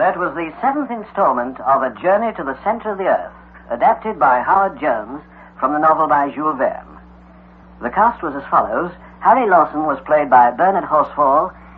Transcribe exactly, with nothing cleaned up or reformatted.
That was the seventh installment of A Journey to the Center of the Earth, adapted by Howard Jones from the novel by Jules Verne. The cast was as follows. Harry Lawson was played by Bernard Horsfall,